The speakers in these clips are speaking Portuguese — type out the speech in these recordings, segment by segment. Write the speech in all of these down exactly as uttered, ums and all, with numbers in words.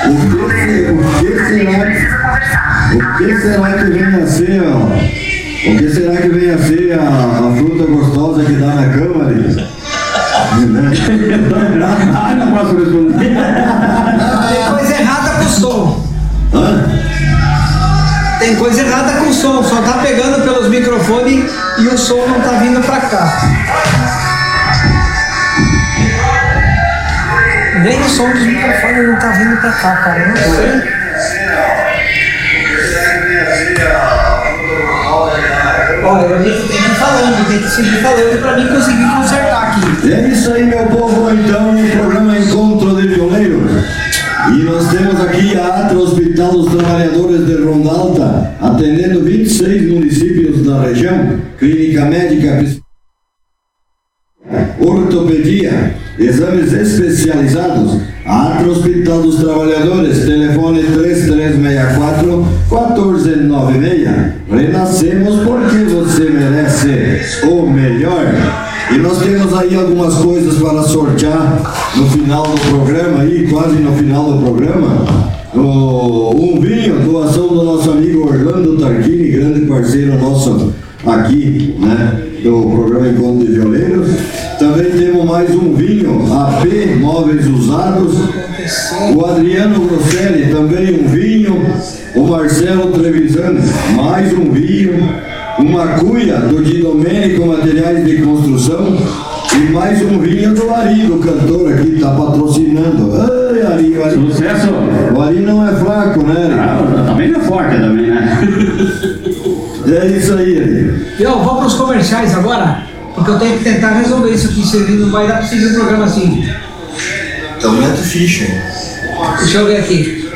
O que, o que será, o que será que vem a ser, ó? O que será que vem a ser a, a fruta gostosa que dá na cama ali? Ah, não posso responder. Tem coisa errada com o som. Hã? Tem coisa errada com o som. Só tá pegando pelos microfones e o som não tá vindo pra cá. Nem o som dos microfones não tá vindo pra cá, cara. Não sei. Olha, eu tenho que ir falando, tem que seguir falando pra mim conseguir consertar aqui. É isso aí, meu povo, então, o programa Encontro de Violeiros. E nós temos aqui a Atra Hospital dos Trabalhadores de Ronda Alta, atendendo vinte e seis municípios da região, clínica médica, ortopedia, exames especializados. A Atra Hospital dos Trabalhadores, telefone três três seis quatro, um quatro nove seis. Renascemos porque você merece o melhor. E nós temos aí algumas coisas para sortear no final do programa, aí, quase no final do programa. O, um vinho, doação do nosso amigo Orlando Tarquini, grande parceiro nosso aqui, né, do programa Encontro de Violeiros. Também temos mais um vinho, A P Móveis Usados. O Adriano Grosselli, também um vinho. O Marcelo Trevisan, mais um vinho. Uma cuia do Di Domenico Materiais de Construção. E mais um vinho do Ari, do cantor aqui, tá patrocinando. Ai, Ari, o Ari. Sucesso! O Ari não é fraco, né, Ari? Ah, também não é forte também, né? É isso aí, Ari. Eu vou para os comerciais agora, porque eu tenho que tentar resolver isso aqui, se não vai dar para seguir o programa assim. Então mete ficha. Deixa eu ver aqui.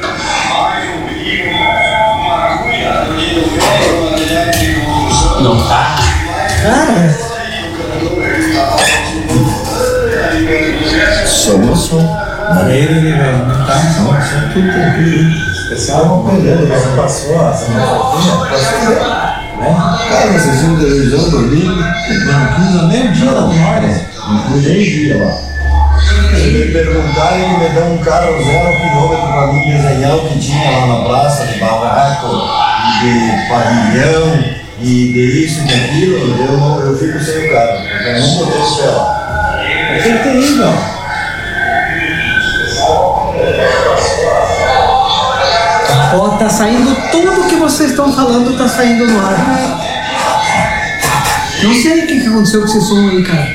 Não tá? Cara, Som, som. Ele, velho, não tá? Som, som, tudo tranquilo. Especial não perdendo, ele não passou a semana passou, né? Cara, vocês viram televisão domingo? Não, no mesmo dia lá no norte. No meio dia lá. Se me perguntarem, ele me dá um cara zero quilômetro pra mim desenhar o que tinha lá na praça, de barraco, de pavilhão, e de isso e daquilo, eu, não, eu fico sem o cara, porque eu não poder esperar. É que ele tem ido, ó. ó, tá saindo tudo que vocês estão falando, tá saindo no ar. Não sei o que, que aconteceu com esse som aí, cara.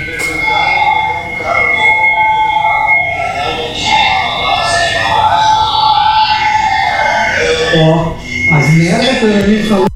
Ó, as merdas que a gente falou.